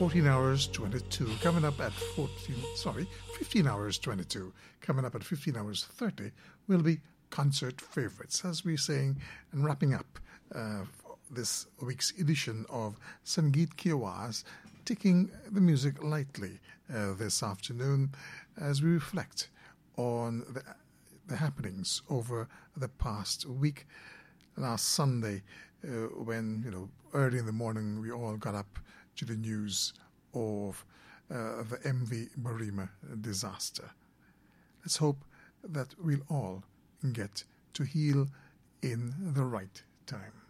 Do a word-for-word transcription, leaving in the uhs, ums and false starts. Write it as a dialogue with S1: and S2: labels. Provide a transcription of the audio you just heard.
S1: fourteen hours twenty-two. Coming up at fourteen, sorry, fifteen hours twenty-two. Coming up at fifteen hours thirty will be concert favorites, as we're saying and wrapping up uh, this week's edition of Sangeet Ki Awaaz, taking the music lightly uh, this afternoon as we reflect on the, the happenings over the past week. Last Sunday, uh, when, you know, early in the morning we all got up to the news of uh, the M V Barima disaster. Let's hope that we'll all get to heal in the right time.